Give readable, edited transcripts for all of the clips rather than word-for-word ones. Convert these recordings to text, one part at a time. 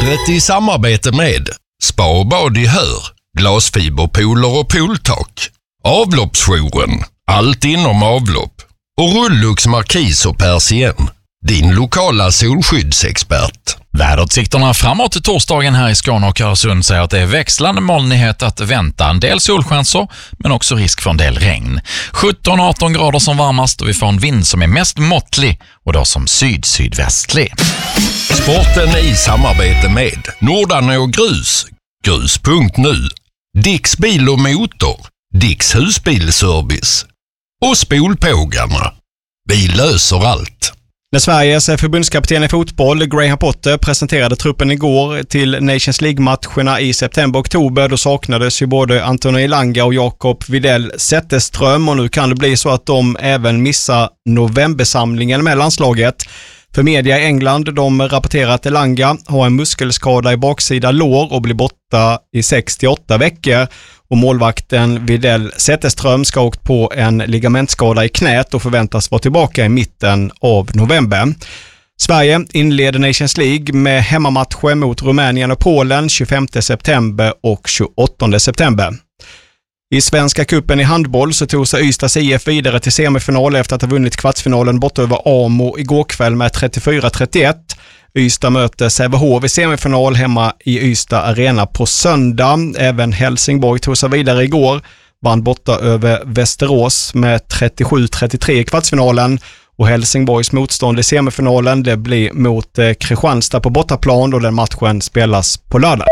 Vädret i samarbete med Spa och bad i Hör, glasfiberpooler och pooltak, Avloppsjouren, allt inom avlopp och Rullux Markis och Persien, din lokala solskyddsexpert. Väderutsikterna framåt till torsdagen här i Skåne och Öresund säger att det är växlande molnighet att vänta, en del solchanser men också risk för en del regn. 17-18 grader som varmast och vi får en vind som är mest måttlig och då som syd-sydvästlig. Sporten i samarbete med Nordanå Grus, grus.nu, Dicks bil och motor, Dicks husbilservice och Spolpågarna. Vi löser allt. När Sveriges förbundskapten i fotboll, Graham Potter, presenterade truppen igår till Nations League-matcherna i september-oktober, då saknades ju både Anthony Elanga och Jakob Widell Zetterström, och nu kan det bli så att de även missar novembersamlingen med landslaget. För media i England, de rapporterar att Elanga har en muskelskada i baksida lår och blir borta i 6-8 veckor. Och målvakten Widell Zetterström ska ha åkt på en ligamentskada i knät och förväntas vara tillbaka i mitten av november. Sverige inleder Nations League med hemmamatcher mot Rumänien och Polen 25 september och 28 september. I Svenska cupen i handboll så tog sig Ystads IF vidare till semifinal efter att ha vunnit kvartsfinalen borta över Amo igår kväll med 34-31. Ystad möter Sävehof i semifinal hemma i Ystad Arena på söndag. Även Helsingborg tog sig vidare igår, vann borta över Västerås med 37-33 i kvartsfinalen. Och Helsingborgs motstånd i semifinalen, det blir mot Kristianstad på bortaplan, och den matchen spelas på lördag.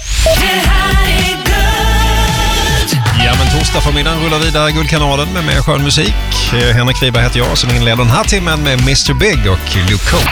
Ja, men torsdag förmiddagen rullar vidare Guldkanalen med mer skön musik. Henrik Wiberg heter jag, som inleder den här timmen med Mr. Big och Luke Combs.